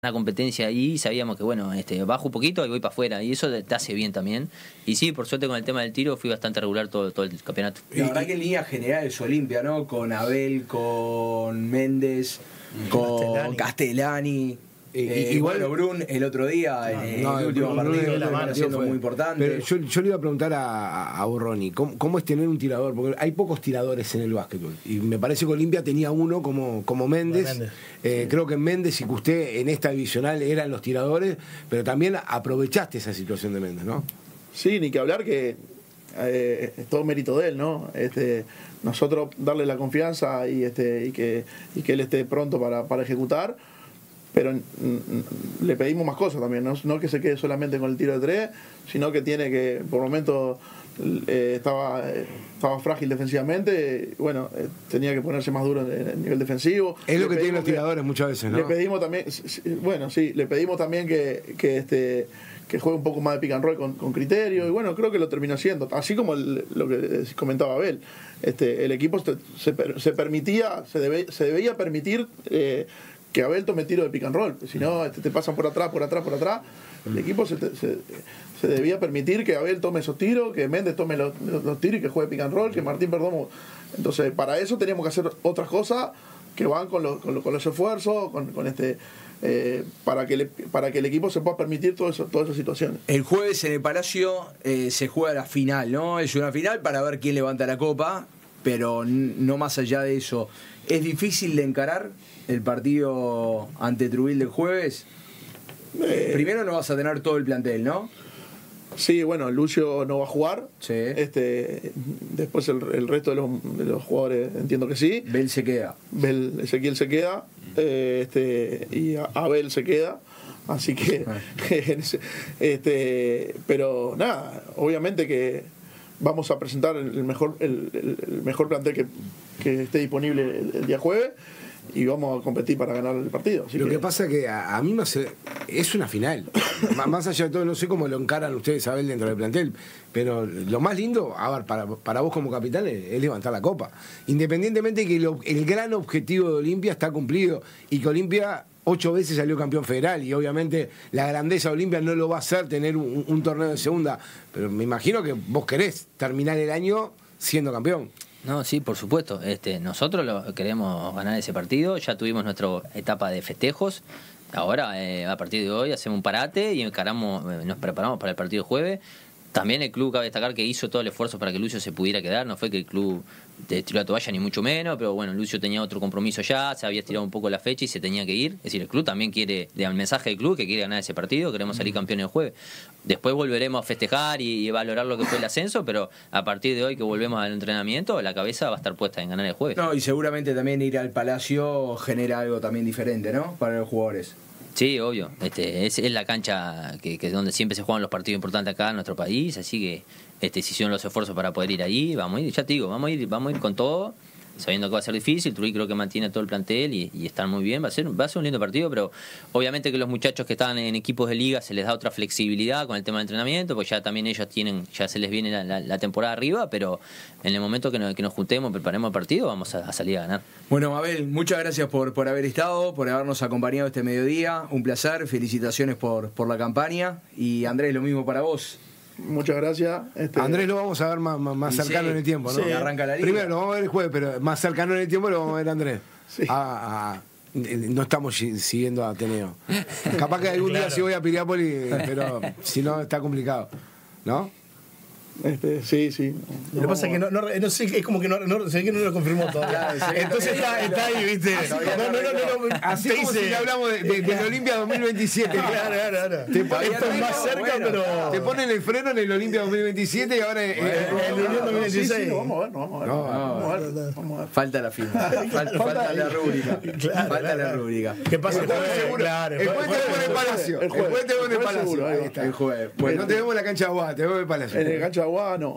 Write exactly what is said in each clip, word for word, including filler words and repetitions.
una competencia ahí, sabíamos que bueno, este, bajo un poquito y voy para afuera, y eso te hace bien también. Y sí, por suerte con el tema del tiro fui bastante regular todo, todo el campeonato. La verdad que en línea general es Olimpia, ¿no? Con Abel, con Méndez, con Castellani. Castellani. Eh, eh, igual bueno, Brun el otro día, no, en no, el último Brun, partido, Brun, Brun, siendo fue muy importante. Pero yo, yo le iba a preguntar a, a Borroni, ¿cómo, ¿cómo es tener un tirador? Porque hay pocos tiradores en el básquetbol. Y me parece que Olimpia tenía uno como, como Méndez. Méndez. Eh, sí. Creo que Méndez y que usted en esta divisional eran los tiradores, pero también aprovechaste esa situación de Méndez, ¿no? Sí, ni que hablar que eh, es todo mérito de él, ¿no? Este, nosotros darle la confianza y, este, y, que, y que él esté pronto para, para ejecutar. Pero mm, le pedimos más cosas también, ¿no? No que se quede solamente con el tiro de tres, sino que tiene que, por momentos eh, estaba, eh, estaba frágil defensivamente, bueno, eh, tenía que ponerse más duro en el nivel defensivo. Es lo que tienen los tiradores muchas veces, ¿no? Le pedimos también, bueno, sí, le pedimos también que, que este que juegue un poco más de pick and roll con, con criterio, y bueno, creo que lo terminó haciendo, así como el, lo que comentaba Abel. Este, el equipo se, se, se permitía, se, debe, se debía permitir eh, que Abel tome tiro de pick and roll, si no te, te pasan por atrás, por atrás, por atrás. El equipo se, se, se debía permitir que Abel tome esos tiros, que Méndez tome los, los, los tiros y que juegue pick and roll, que Martín Perdomo. Entonces, para eso teníamos que hacer otras cosas que van con los, con los, con los esfuerzos, con, con este eh, para que le, para que el equipo se pueda permitir todo eso, todas esas situaciones. El jueves en el Palacio eh, se juega la final, ¿no? Es una final para ver quién levanta la copa, pero no más allá de eso. ¿Es difícil de encarar el partido ante Trujillo del jueves? Eh, Primero no vas a tener todo el plantel, ¿no? Sí, bueno, Lucio no va a jugar. Sí. Este, después el, el resto de los, de los jugadores entiendo que sí. Bel se queda. Bel, Ezequiel se queda. Eh, este, y Abel se queda. Así que, este, pero nada, obviamente que vamos a presentar el mejor, el, el mejor plantel que, que esté disponible el, el día jueves y vamos a competir para ganar el partido. Así lo que, que pasa es que a, a mí me hace, es una final. Más allá de todo, no sé cómo lo encaran ustedes, Abel, dentro del plantel, pero lo más lindo, a ver, para, para vos como capitán es, es levantar la copa. Independientemente de que lo, el gran objetivo de Olimpia está cumplido y que Olimpia ocho veces salió campeón federal y obviamente la grandeza de Olimpia no lo va a hacer tener un, un torneo de segunda, pero me imagino que vos querés terminar el año siendo campeón. No, sí, por supuesto. Este, nosotros lo, queremos ganar ese partido. Ya tuvimos nuestra etapa de festejos. Ahora, eh, a partir de hoy, hacemos un parate y encaramos, eh, nos preparamos para el partido jueves. También el club, cabe destacar que hizo todo el esfuerzo para que Lucio se pudiera quedar. No fue que el club tiró la toalla, ni mucho menos, pero bueno, Lucio tenía otro compromiso ya, se había estirado un poco la fecha y se tenía que ir. Es decir, el club también quiere, el mensaje del club que quiere ganar ese partido, queremos salir campeones el jueves. Después volveremos a festejar y, y valorar lo que fue el ascenso, pero a partir de hoy que volvemos al entrenamiento, la cabeza va a estar puesta en ganar el jueves. No, y seguramente también ir al Palacio genera algo también diferente, ¿no? Para los jugadores. Sí, obvio. Este, es, es la cancha que, que es donde siempre se juegan los partidos importantes acá en nuestro país, así que este, se hicieron los esfuerzos para poder ir ahí. Vamos a ir, ya te digo, vamos a ir, vamos a ir con todo, sabiendo que va a ser difícil. Trujillo creo que mantiene todo el plantel y, y están muy bien. Va a ser, va a ser un lindo partido, pero obviamente que los muchachos que están en equipos de liga se les da otra flexibilidad con el tema del entrenamiento, pues ya también ellos tienen, ya se les viene la, la, la temporada arriba, pero en el momento que nos, que nos juntemos, preparemos el partido, vamos a, a salir a ganar. Bueno, Abel, muchas gracias por, por haber estado, por habernos acompañado este mediodía. Un placer, felicitaciones por, por la campaña. Y Andrés, lo mismo para vos. Muchas gracias. Este... Andrés lo vamos a ver más, más, más cercano sí, en el tiempo, ¿no? Sí, arranca la liga. Primero lo vamos a ver el jueves, pero más cercano en el tiempo lo vamos a ver a Andrés. Sí. Ah, ah, no estamos siguiendo a Ateneo. Capaz que algún claro. día sí voy a Piriápolis, pero si no está complicado, ¿no? Este, sí, sí. Lo que pasa es que no, no, no sé, es como que no, no, sé que no lo confirmó todavía. Entonces está, está ahí, ¿viste? Así, no, no, no, no, así como dice, si le hablamos de, de, de la Olimpia dos mil veintisiete. Claro, claro, claro. Te ponen, esto es más cerca, bueno, pero. Te ponen el freno en el Olimpia dos mil veintisiete y ahora en bueno, eh, el Unión dos mil veintiséis. Sí, sí, vamos a ver, vamos a ver. No, vamos a ver, no, vamos a ver. Falta la firma. Falta, falta la rúbrica. Claro, falta claro. la rúbrica. ¿Qué pasa? El jueves seguro. Claro, el jueves te vemos en el Palacio. El jueves te vemos en el Palacio. Ahí está. El jueves. Bueno, no te vemos en la cancha de Aguada, te vemos en el Palacio. En la cancha de Aguada no.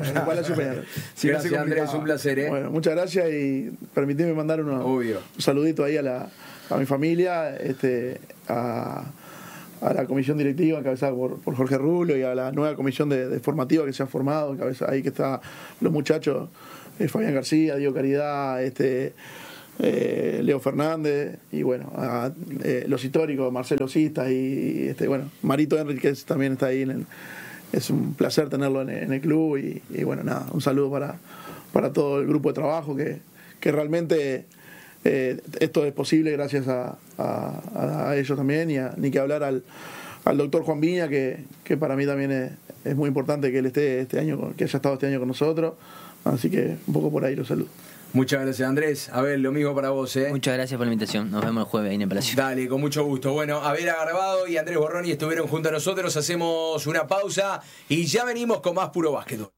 Sí, gracias, Andrés, un placer, ¿eh? Bueno, muchas gracias y permitime mandar uno, un saludito ahí a la a mi familia, este, a, a la comisión directiva encabezada por, por Jorge Rulo y a la nueva comisión de, de formativa que se ha formado, ahí que están los muchachos, eh, Fabián García, Diego Caridad, este eh, Leo Fernández, y bueno, a, eh, los históricos, Marcelo Sistas y este, bueno, Marito Enríquez también está ahí en el, es un placer tenerlo en, en el club y, y bueno, nada, un saludo para, para todo el grupo de trabajo que, que realmente eh, esto es posible gracias a, a, a ellos también, y a, ni que hablar al, al doctor Juan Viña, que, que para mí también es, es muy importante que él esté este año, que haya estado este año con nosotros, así que un poco por ahí los saludo. Muchas gracias, Andrés. A ver, lo mismo para vos, ¿eh? Muchas gracias por la invitación. Nos vemos el jueves ahí en el Palacio. Dale, con mucho gusto. Bueno, Abel Agarbado y Andrés Borroni estuvieron junto a nosotros. Hacemos una pausa y ya venimos con más Puro Básquetbol.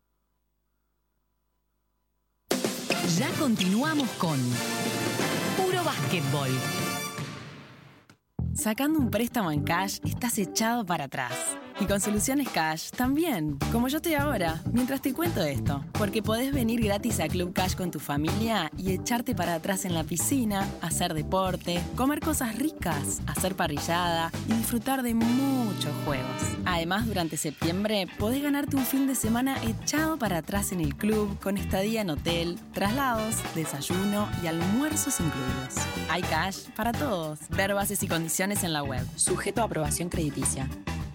Ya continuamos con Puro Básquetbol. Sacando un préstamo en Cash, estás echado para atrás. Y con Soluciones Cash también, como yo estoy ahora, mientras te cuento esto. Porque podés venir gratis a Club Cash con tu familia y echarte para atrás en la piscina, hacer deporte, comer cosas ricas, hacer parrillada y disfrutar de muchos juegos. Además, durante septiembre podés ganarte un fin de semana echado para atrás en el club con estadía en hotel, traslados, desayuno y almuerzos incluidos. Hay Cash para todos. Ver bases y condiciones en la web. Sujeto a aprobación crediticia.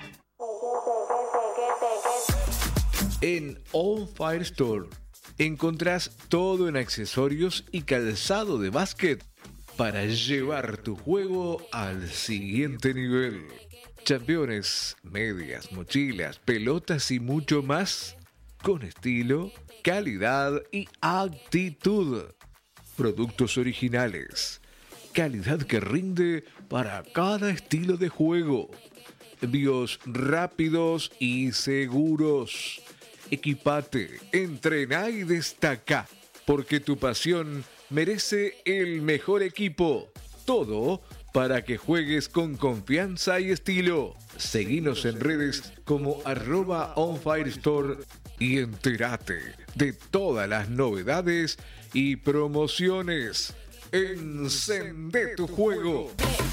En On Fire Store encontrás todo en accesorios y calzado de básquet para llevar tu juego al siguiente nivel. Championes, medias, mochilas, pelotas y mucho más con estilo, calidad y actitud. Productos originales, calidad que rinde para cada estilo de juego. Envíos rápidos y seguros. Equipate, entrená y destaca, porque tu pasión merece el mejor equipo. Todo para que juegues con confianza y estilo. Seguinos en redes como arroba onfirestore y entérate de todas las novedades y promociones. Encendé tu juego.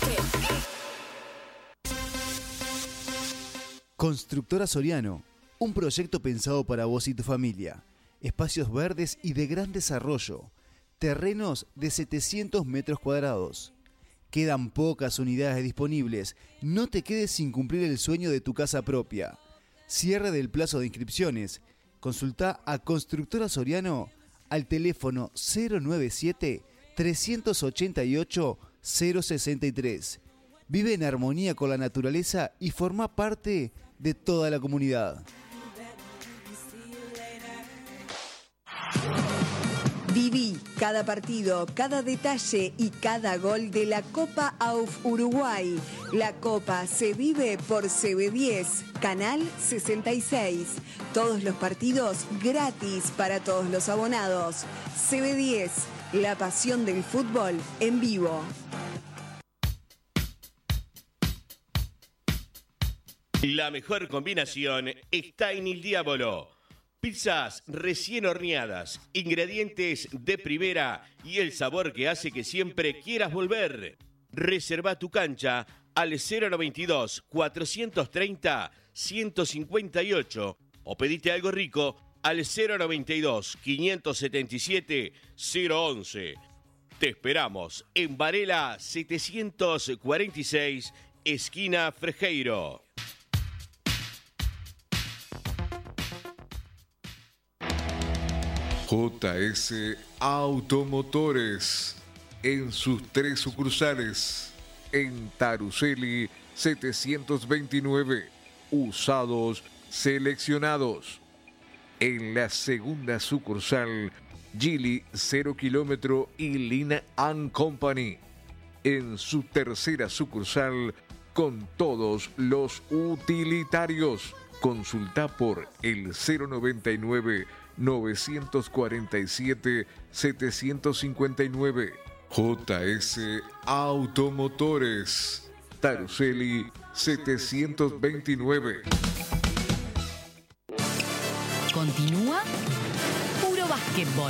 Constructora Soriano, un proyecto pensado para vos y tu familia. Espacios verdes y de gran desarrollo. Terrenos de setecientos metros cuadrados. Quedan pocas unidades disponibles. No te quedes sin cumplir el sueño de tu casa propia. Cierre del plazo de inscripciones. Consulta a Constructora Soriano al teléfono cero noventa y siete, tres ochenta y ocho, cero sesenta y tres. Vive en armonía con la naturaleza y forma parte de toda la comunidad. Viví cada partido, cada detalle y cada gol de la Copa A U F Uruguay. La Copa se vive por C B diez, Canal sesenta y seis. Todos los partidos gratis para todos los abonados. C B diez, la pasión del fútbol en vivo. La mejor combinación está en Il Diavolo. Pizzas recién horneadas, ingredientes de primera y el sabor que hace que siempre quieras volver. Reserva tu cancha al cero noventa y dos, cuatrocientos treinta, ciento cincuenta y ocho o pedite algo rico al cero noventa y dos, quinientos setenta y siete, cero once. Te esperamos en Varela setecientos cuarenta y seis, esquina Frejeiro. J S Automotores, en sus tres sucursales, en Taruseli setecientos veintinueve, usados seleccionados. En la segunda sucursal, Gili cero kilómetro y Lina and Company. En su tercera sucursal, con todos los utilitarios. Consulta por el cero noventa y nueve, novecientos cuarenta y siete, setecientos cincuenta y nueve. J S Automotores, Taruseli setecientos veintinueve. Continúa Puro Básquetbol.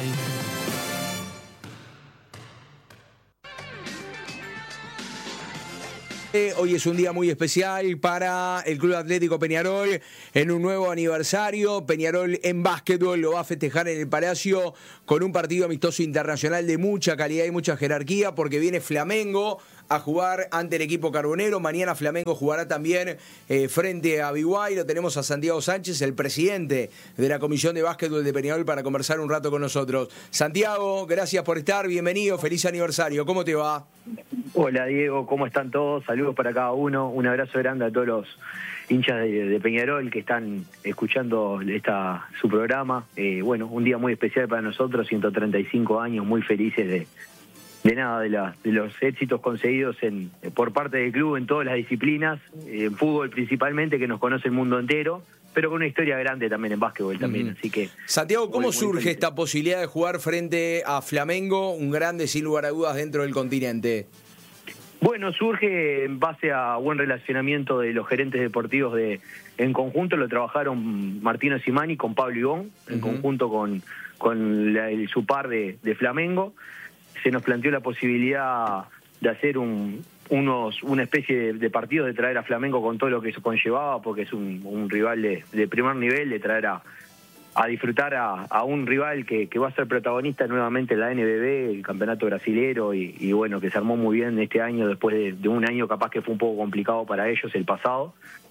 Hoy es un día muy especial para el Club Atlético Peñarol en un nuevo aniversario. Peñarol en básquetbol lo va a festejar en el Palacio con un partido amistoso internacional de mucha calidad y mucha jerarquía, porque viene Flamengo a jugar ante el equipo carbonero. Mañana Flamengo jugará también eh, frente a Biguay. Lo tenemos a Santiago Sánchez, el presidente de la Comisión de Básquetbol de Peñarol, para conversar un rato con nosotros. Santiago, gracias por estar, bienvenido, feliz aniversario. ¿Cómo te va? Hola Diego, ¿cómo están todos? Saludos para cada uno, un abrazo grande a todos los hinchas de, de Peñarol que están escuchando esta su programa. Eh, bueno, un día muy especial para nosotros, ciento treinta y cinco años, muy felices de, de nada, de, la, de los éxitos conseguidos en, por parte del club en todas las disciplinas, en fútbol principalmente, que nos conoce el mundo entero, pero con una historia grande también en básquetbol también, uh-huh. Así que... Santiago, ¿cómo muy, muy surge feliz. esta posibilidad de jugar frente a Flamengo, un grande sin lugar a dudas dentro del continente? Bueno, surge en base a buen relacionamiento de los gerentes deportivos de en conjunto, lo trabajaron Martino Simani con Pablo Ibón, en uh-huh. conjunto con, con la, el su par de, de Flamengo. Se nos planteó la posibilidad de hacer un, unos una especie de, de partido, de traer a Flamengo con todo lo que eso conllevaba, porque es un, un rival de, de primer nivel, de traer a, a disfrutar a, a un rival que, que va a ser protagonista nuevamente en la N B B, el campeonato brasilero, y, y bueno, que se armó muy bien este año, después de, de un año capaz que fue un poco complicado para ellos el pasado.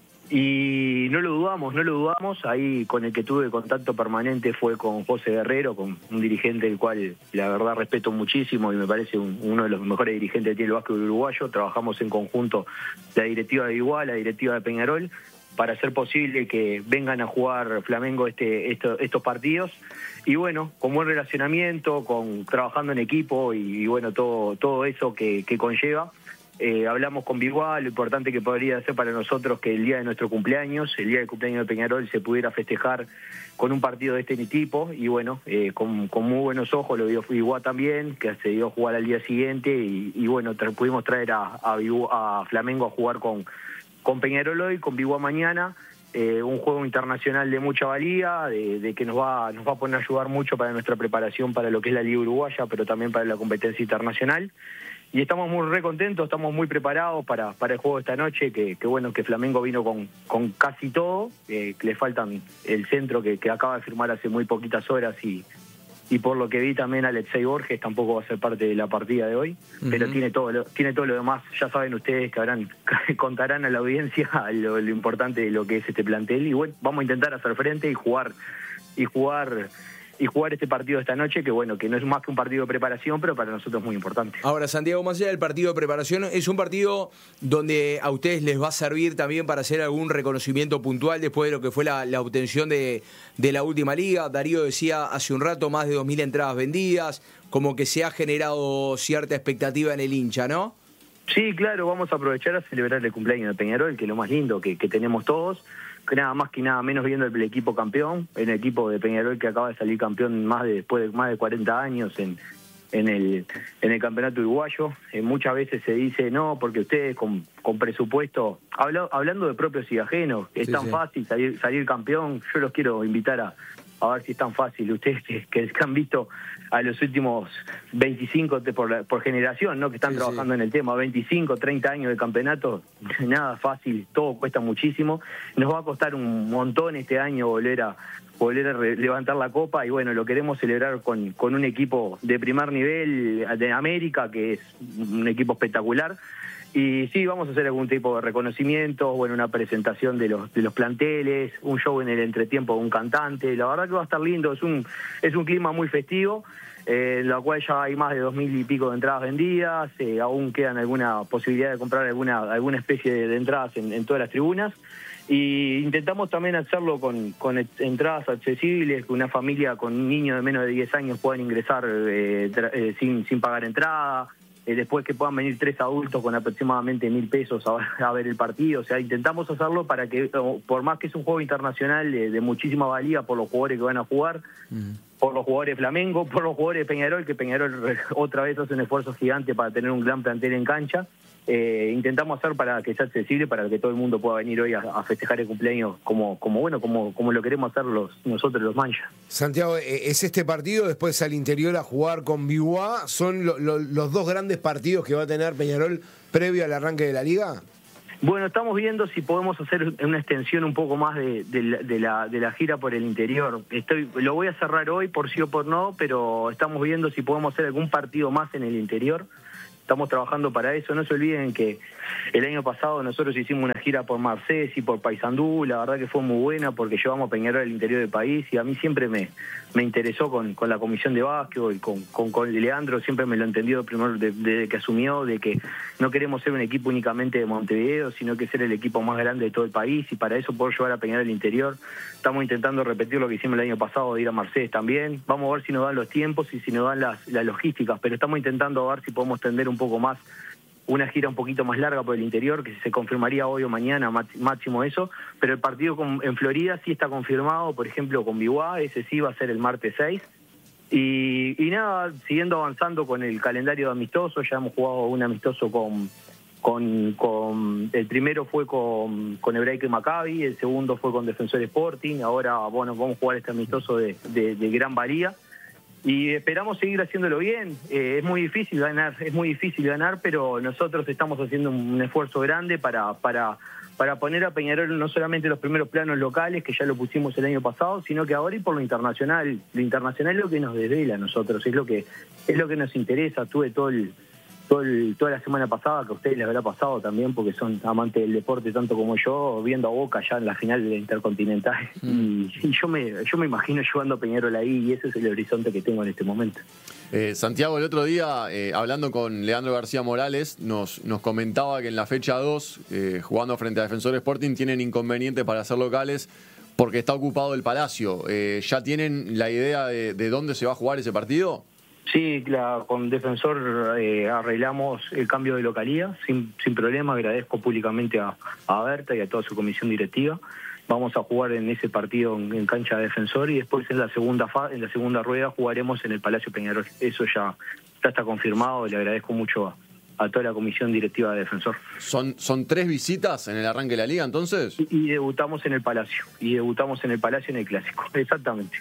Y no lo dudamos, no lo dudamos. Ahí con el que tuve contacto permanente fue con José Guerrero, con un dirigente del cual la verdad respeto muchísimo y me parece un, uno de los mejores dirigentes que tiene el básquet uruguayo. Trabajamos en conjunto la directiva de Igual, la directiva de Peñarol, para hacer posible que vengan a jugar Flamengo este, esto, estos partidos. Y bueno, con buen relacionamiento, con trabajando en equipo y, y bueno, todo, todo eso que, que conlleva. Eh, hablamos con Biguá, lo importante que podría ser para nosotros que el día de nuestro cumpleaños, el día del cumpleaños de Peñarol, se pudiera festejar con un partido de este tipo, y bueno, eh, con, con muy buenos ojos lo vio Biguá también, que se dio a jugar al día siguiente, y, y bueno, tra- pudimos traer a, a, Biguá, a Flamengo a jugar con, con Peñarol hoy, con Biguá mañana. Eh, un juego internacional de mucha valía, de, de que nos va, nos va a poner a ayudar mucho para nuestra preparación para lo que es la Liga Uruguaya, pero también para la competencia internacional. Y estamos muy re contentos, estamos muy preparados para, para el juego de esta noche, que, que bueno, que Flamengo vino con, con casi todo, eh, que le faltan el centro que, que acaba de firmar hace muy poquitas horas, y, y por lo que vi también Alexei Borges tampoco va a ser parte de la partida de hoy, uh-huh. pero tiene todo, lo, tiene todo lo demás. Ya saben ustedes que habrán contarán a la audiencia lo, lo importante de lo que es este plantel, y bueno, vamos a intentar hacer frente y jugar y jugar y jugar este partido esta noche, que bueno, que no es más que un partido de preparación, pero para nosotros es muy importante. Ahora, Santiago, más allá del partido de preparación, es un partido donde a ustedes les va a servir también para hacer algún reconocimiento puntual después de lo que fue la, la obtención de, de la última liga. Darío decía hace un rato, más de dos mil entradas vendidas, como que se ha generado cierta expectativa en el hincha, ¿no? Sí, claro, vamos a aprovechar a celebrar el cumpleaños de Peñarol, que es lo más lindo que, que tenemos todos, que nada más que nada menos viendo el, el equipo campeón, el equipo de Peñarol que acaba de salir campeón más de, después de más de cuarenta años en, en, el, en el campeonato uruguayo. Eh, muchas veces se dice, no, porque ustedes con, con presupuesto, habla, hablando de propios y ajenos, es sí, tan sí. fácil salir, salir campeón. Yo los quiero invitar a, a ver si es tan fácil. Ustedes que, que han visto a los últimos veinticinco de, por, la, por generación, ¿no? Que están sí, trabajando sí. en el tema, veinticinco, treinta años de campeonato, nada fácil, todo cuesta muchísimo. Nos va a costar un montón este año volver a volver a re- levantar la copa, y bueno, lo queremos celebrar con, con un equipo de primer nivel de América, que es un equipo espectacular. Y sí, vamos a hacer algún tipo de reconocimiento, bueno, una presentación de los de los planteles, un show en el entretiempo de un cantante. La verdad que va a estar lindo, es un es un clima muy festivo, eh, en la cual ya hay más de dos mil y pico de entradas vendidas, eh, aún quedan alguna posibilidad de comprar alguna alguna especie de, de entradas en, en todas las tribunas. Y intentamos también hacerlo con, con entradas accesibles, que una familia con un niño de menos de diez años puedan ingresar eh, tra- eh, sin, sin pagar entrada. Eh, después que puedan venir tres adultos con aproximadamente mil pesos a, a ver el partido. O sea, intentamos hacerlo para que, por más que es un juego internacional de, de muchísima valía por los jugadores que van a jugar, mm. por los jugadores de Flamengo, por los jugadores de Peñarol, que Peñarol otra vez hace un esfuerzo gigante para tener un gran plantel en cancha. Eh, intentamos hacer para que sea accesible, para que todo el mundo pueda venir hoy a, a festejar el cumpleaños como, como bueno, como, como lo queremos hacer los, nosotros los manchas. Santiago, ¿es este partido después al interior a jugar con Biguá? ¿Son lo, lo, los dos grandes partidos que va a tener Peñarol previo al arranque de la liga? Bueno, estamos viendo si podemos hacer una extensión un poco más de, de, la, de, la, de la gira por el interior. Estoy, lo voy a cerrar hoy por sí o por no, pero estamos viendo si podemos hacer algún partido más en el interior. Estamos trabajando para eso. No se olviden que el año pasado nosotros hicimos una gira por Marcés y por Paysandú. La verdad que fue muy buena porque llevamos a Peñarol al interior del país y a mí siempre me, me interesó con, con la comisión de básquetbol, con, con, con Leandro, siempre me lo entendió primero desde de que asumió, de que no queremos ser un equipo únicamente de Montevideo, sino que ser el equipo más grande de todo el país y para eso poder llevar a Peñarol al interior. Estamos intentando repetir lo que hicimos el año pasado, de ir a Marcés también. Vamos a ver si nos dan los tiempos y si nos dan las, las logísticas, pero estamos intentando ver si podemos tender un poco más una gira un poquito más larga por el interior, que se confirmaría hoy o mañana, máximo eso, pero el partido con, en Florida sí está confirmado, por ejemplo con Biguá, ese sí va a ser el martes seis, y, y nada, siguiendo avanzando con el calendario de amistosos, ya hemos jugado un amistoso con, con, con el primero fue con, con Hebraica y Maccabi, el segundo fue con Defensor Sporting, ahora bueno, vamos a jugar este amistoso de, de, de Gran Valía, y esperamos seguir haciéndolo bien. Eh, es muy difícil ganar, es muy difícil ganar, pero nosotros estamos haciendo un esfuerzo grande para, para, para poner a Peñarol no solamente en los primeros planos locales, que ya lo pusimos el año pasado, sino que ahora y por lo internacional. Lo internacional es lo que nos desvela a nosotros, es lo que, es lo que nos interesa. Tuve todo el, todo el, toda la semana pasada, que a ustedes les habrá pasado también, porque son amantes del deporte tanto como yo, viendo a Boca ya en la final de la Intercontinental. Mm. Y, y yo me yo me imagino llevando a Peñarol ahí, y ese es el horizonte que tengo en este momento. Eh, Santiago, el otro día, eh, hablando con Leandro García Morales, nos, nos comentaba que en la fecha dos, eh, jugando frente a Defensor Sporting, tienen inconveniente para ser locales porque está ocupado el Palacio. Eh, ¿Ya tienen la idea de, de dónde se va a jugar ese partido? Sí, la, con Defensor eh, arreglamos el cambio de localía sin, sin problema. Agradezco públicamente a, a Berta y a toda su comisión directiva. Vamos a jugar en ese partido en, en cancha de Defensor y después en la segunda fa, en la segunda rueda jugaremos en el Palacio Peñarol. Eso ya, ya está confirmado. Le agradezco mucho a, a toda la comisión directiva de Defensor. ¿Son, son tres visitas en el arranque de la liga entonces? Y, y debutamos en el Palacio. Y debutamos en el Palacio en el Clásico. Exactamente.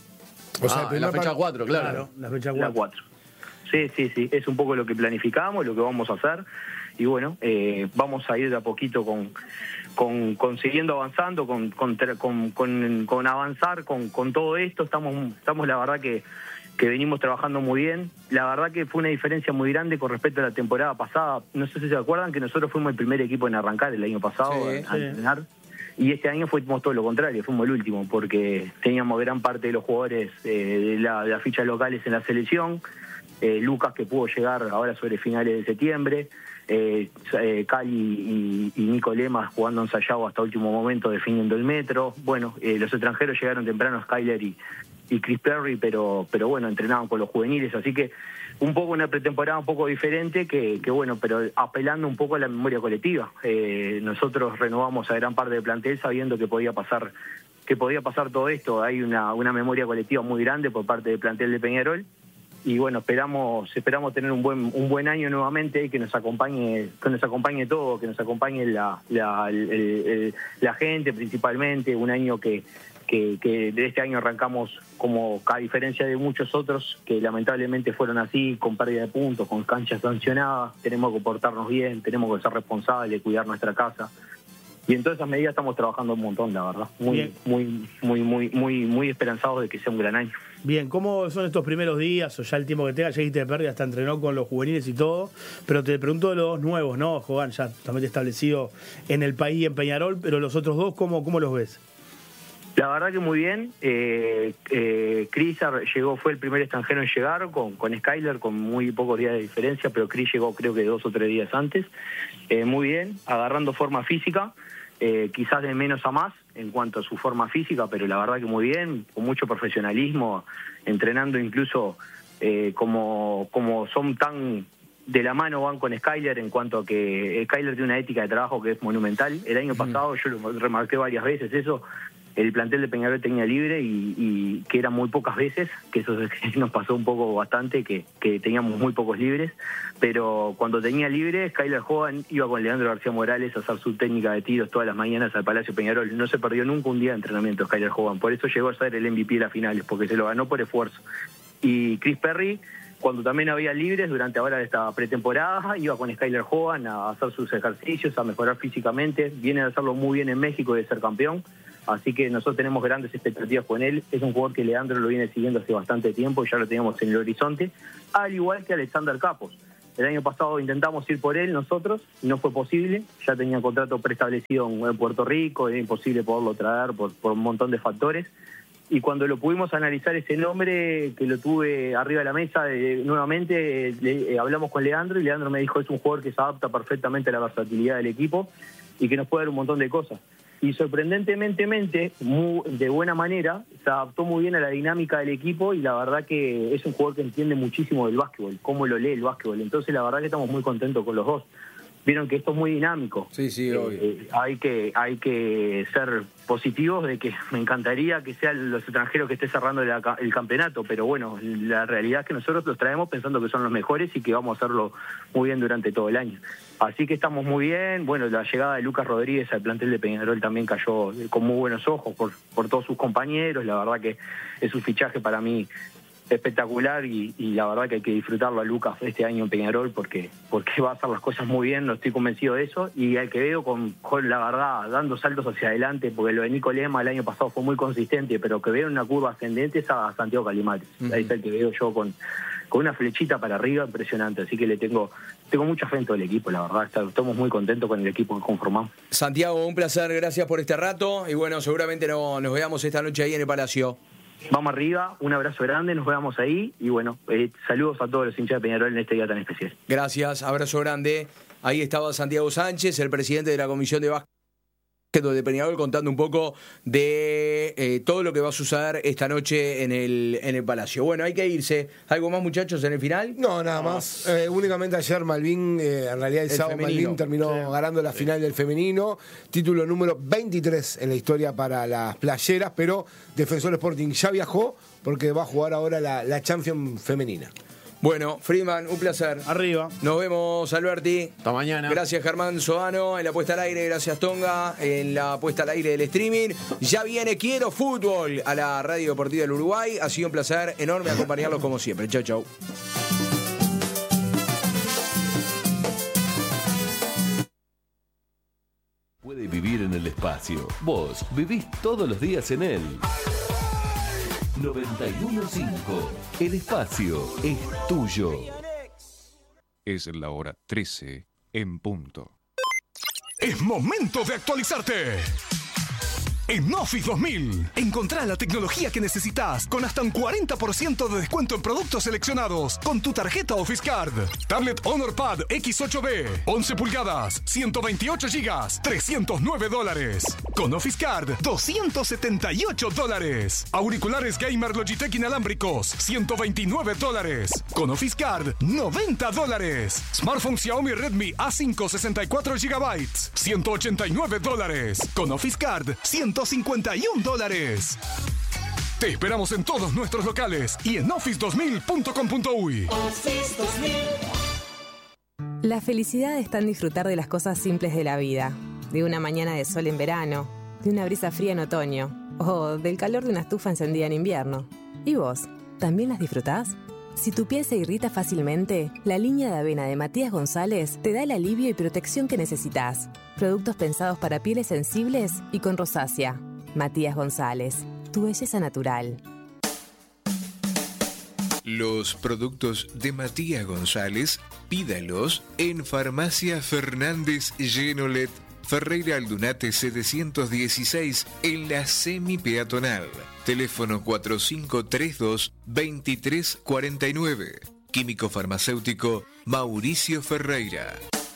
O sea, ah, en la fecha cuatro, claro. claro. La fecha cuatro. Sí, sí, sí. Es un poco lo que planificamos, lo que vamos a hacer. Y bueno, eh, vamos a ir de a poquito con, con, con siguiendo avanzando, con, con, con, con, con avanzar con, con todo esto. Estamos, estamos la verdad que, que venimos trabajando muy bien. La verdad que fue una diferencia muy grande con respecto a la temporada pasada. No sé si se acuerdan que nosotros fuimos el primer equipo en arrancar el año pasado sí, a, a sí. entrenar. Y este año fuimos todo lo contrario, fuimos el último, porque teníamos gran parte de los jugadores eh, de, la, de las fichas locales en la selección, eh, Lucas que pudo llegar ahora sobre finales de septiembre, eh, eh, Cali y, y Nico Lemas jugando en Sayago hasta último momento definiendo el metro. Bueno, eh, los extranjeros llegaron temprano, Skyler y, y Chris Perry, pero, pero bueno, entrenaban con los juveniles, así que un poco una pretemporada un poco diferente, que, que bueno, pero apelando un poco a la memoria colectiva. Eh, nosotros renovamos a gran parte del plantel sabiendo que podía pasar que podía pasar todo esto. Hay una, una memoria colectiva muy grande por parte del plantel de Peñarol. Y bueno, esperamos esperamos tener un buen un buen año nuevamente y que nos acompañe que nos acompañe todo, que nos acompañe la, la, el, el, la gente principalmente, un año que Que, que de este año arrancamos como a diferencia de muchos otros que lamentablemente fueron así, con pérdida de puntos, con canchas sancionadas. Tenemos que portarnos bien, tenemos que ser responsables, cuidar nuestra casa. Y en todas esas medidas estamos trabajando un montón, la verdad. Muy, muy, muy, muy, muy, muy esperanzados de que sea un gran año. Bien, ¿cómo son estos primeros días o ya el tiempo que tenga? Ya dijiste de pérdida, hasta entrenó con los juveniles y todo, pero te pregunto de los dos nuevos, ¿no? Jogan ya totalmente establecido en el país y en Peñarol, pero los otros dos, ¿cómo, cómo los ves? La verdad que muy bien. Eh, eh, Chris llegó, fue el primer extranjero en llegar con, con Skyler, con muy pocos días de diferencia, pero Chris llegó creo que dos o tres días antes. Eh, muy bien, agarrando forma física, eh, quizás de menos a más en cuanto a su forma física, pero la verdad que muy bien, con mucho profesionalismo, entrenando incluso eh, como, como son tan de la mano van con Skyler en cuanto a que Skyler tiene una ética de trabajo que es monumental. El año pasado yo lo remarqué varias veces eso. El plantel de Peñarol tenía libre y, y que eran muy pocas veces, que eso nos pasó un poco bastante, que, que teníamos muy pocos libres, pero cuando tenía libre, Skyler Hogan iba con Leandro García Morales a hacer su técnica de tiros todas las mañanas al Palacio Peñarol. No se perdió nunca un día de entrenamiento Skyler Hogan, por eso llegó a ser el M V P de las finales, porque se lo ganó por esfuerzo. Y Chris Perry cuando también había libres durante ahora de esta pretemporada, iba con Skyler Hogan a hacer sus ejercicios, a mejorar físicamente, viene a hacerlo muy bien en México y de ser campeón, así que nosotros tenemos grandes expectativas con él. Es un jugador que Leandro lo viene siguiendo hace bastante tiempo y ya lo teníamos en el horizonte, al igual que Alexander Capos. El año pasado intentamos ir por él nosotros, no fue posible, ya tenía contrato preestablecido en Puerto Rico, era imposible poderlo traer por, por un montón de factores. Y cuando lo pudimos analizar ese nombre, que lo tuve arriba de la mesa, eh, nuevamente le, eh, hablamos con Leandro y Leandro me dijo es un jugador que se adapta perfectamente a la versatilidad del equipo y que nos puede dar un montón de cosas. Y sorprendentemente, muy, de buena manera, se adaptó muy bien a la dinámica del equipo y la verdad que es un jugador que entiende muchísimo del básquetbol, cómo lo lee el básquetbol. Entonces la verdad que estamos muy contentos con los dos. Vieron que esto es muy dinámico. Sí, sí, obvio. Eh, hay que hay que ser positivos de que me encantaría que sean los extranjeros que esté cerrando el, el campeonato, pero bueno, la realidad es que nosotros los traemos pensando que son los mejores y que vamos a hacerlo muy bien durante todo el año. Así que estamos muy bien. Bueno, la llegada de Lucas Rodríguez al plantel de Peñarol también cayó con muy buenos ojos por, por todos sus compañeros. La verdad que es un fichaje para mí espectacular y, y la verdad que hay que disfrutarlo a Lucas este año en Peñarol porque porque va a hacer las cosas muy bien, no estoy convencido de eso, y al que veo con, con la verdad dando saltos hacia adelante, porque lo de Nico Lema el año pasado fue muy consistente, pero que veo una curva ascendente es a Santiago Calimares. Uh-huh. Ahí está el que veo yo con, con una flechita para arriba impresionante, así que le tengo tengo mucha fe en todo el equipo, la verdad, estamos muy contentos con el equipo que conformamos. Santiago, un placer, gracias por este rato y bueno, seguramente no, nos veamos esta noche ahí en el Palacio. Vamos arriba, un abrazo grande, nos vemos ahí y bueno, eh, saludos a todos los hinchas de Peñarol en este día tan especial. Gracias, abrazo grande. Ahí estaba Santiago Sánchez, el presidente de la Comisión de Básquet de Peñarol, contando un poco de eh, todo lo que va a suceder esta noche en el, en el Palacio. Bueno, hay que irse. ¿Algo más, muchachos, en el final? No, nada más. Eh, únicamente ayer Malvin, eh, en realidad el, el sábado femenino. Malvin terminó sí. ganando la final sí. del femenino. Título número veintitrés en la historia para las playeras, pero Defensor Sporting ya viajó porque va a jugar ahora la, la Champions femenina. Bueno, Friedman, un placer. Arriba. Nos vemos, Alberti. Hasta mañana. Gracias, Germán Sodano, en la puesta al aire. Gracias, Tonga, en la puesta al aire del streaming. Ya viene Quiero Fútbol a la Radio Deportiva del Uruguay. Ha sido un placer enorme acompañarlos como siempre. Chau, chau. Puede vivir en el espacio. Vos vivís todos los días en él. noventa y uno punto cinco. El espacio es tuyo. Es la hora trece en punto. Es momento de actualizarte. En Office dos mil, encontrá la tecnología que necesitas con hasta un cuarenta por ciento de descuento en productos seleccionados con tu tarjeta Office Card. Tablet Honor Pad X ocho B, once pulgadas, ciento veintiocho gigas, trescientos nueve dólares. Con Office Card, doscientos setenta y ocho dólares. Auriculares Gamer Logitech inalámbricos, ciento veintinueve dólares. Con Office Card, noventa dólares. Smartphone Xiaomi Redmi A cinco sesenta y cuatro gigabytes, ciento ochenta y nueve dólares. Con Office Card, ciento cincuenta y un dólares. Te esperamos en todos nuestros locales y en office dos mil punto com punto uy. Office dos mil. La felicidad está en disfrutar de las cosas simples de la vida, de una mañana de sol en verano, de una brisa fría en otoño o del calor de una estufa encendida en invierno. ¿Y vos? ¿También las disfrutás? Si tu piel se irrita fácilmente, la línea de avena de Matías González te da el alivio y protección que necesitas. Productos pensados para pieles sensibles y con rosácea. Matías González, tu belleza natural. Los productos de Matías González, pídalos en Farmacia Fernández Genolet, Ferreira Aldunate setecientos dieciséis, en la semi-peatonal. Teléfono cuatro cinco tres dos, dos tres cuatro nueve. Químico farmacéutico Mauricio Ferreira.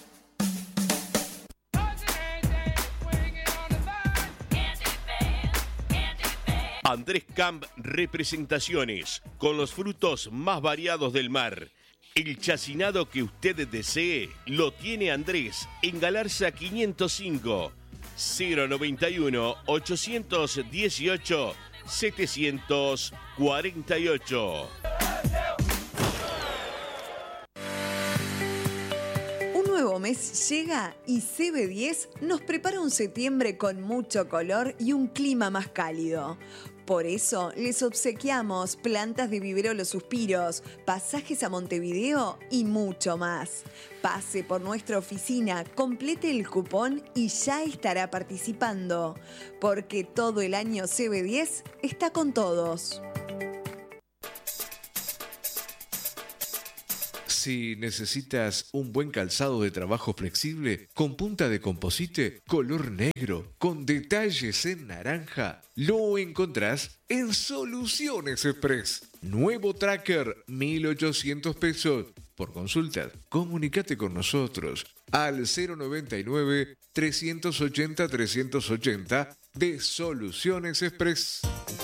Andrés Camp Representaciones, con los frutos más variados del mar. El chacinado que usted desee lo tiene Andrés en Galarza quinientos cinco, cero noventa y uno, ochocientos dieciocho, setecientos cuarenta y ocho. Un nuevo mes llega y C B diez nos prepara un septiembre con mucho color y un clima más cálido. Por eso les obsequiamos plantas de vivero Los Suspiros, pasajes a Montevideo y mucho más. Pase por nuestra oficina, complete el cupón y ya estará participando, porque todo el año C B diez está con todos. Si necesitas un buen calzado de trabajo flexible, con punta de composite, color negro, con detalles en naranja, lo encontrás en Soluciones Express. Nuevo Tracker, mil ochocientos pesos. Por consulta, comunícate con nosotros al cero noventa y nueve, trescientos ochenta, trescientos ochenta de Soluciones Express.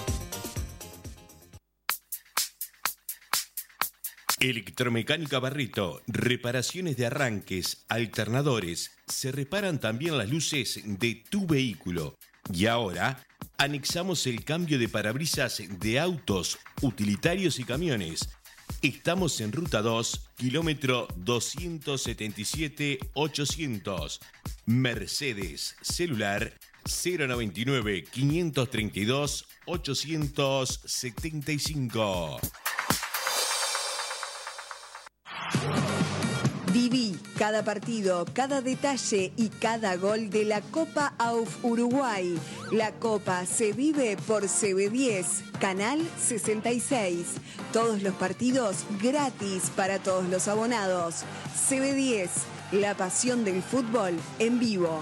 Electromecánica Barreto, reparaciones de arranques, alternadores, se reparan también las luces de tu vehículo. Y ahora, anexamos el cambio de parabrisas de autos, utilitarios y camiones. Estamos en Ruta dos, kilómetro doscientos setenta y siete ochocientos. Mercedes, celular cero noventa y nueve, quinientos treinta y dos, ochocientos setenta y cinco. Viví cada partido, cada detalle y cada gol de la Copa A U F Uruguay. La Copa se vive por C B diez, Canal sesenta y seis. Todos los partidos gratis para todos los abonados. C B diez, la pasión del fútbol en vivo.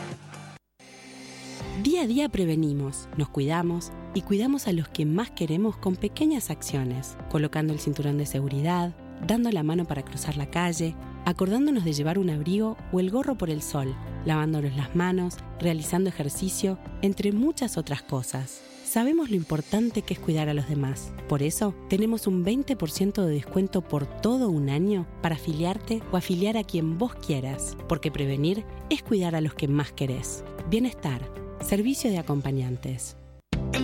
Día a día prevenimos, nos cuidamos y cuidamos a los que más queremos con pequeñas acciones, colocando el cinturón de seguridad, dando la mano para cruzar la calle, acordándonos de llevar un abrigo o el gorro por el sol, lavándonos las manos, realizando ejercicio, entre muchas otras cosas. Sabemos lo importante que es cuidar a los demás. Por eso, tenemos un veinte por ciento de descuento por todo un año para afiliarte o afiliar a quien vos quieras, porque prevenir es cuidar a los que más querés. Bienestar, servicio de acompañantes.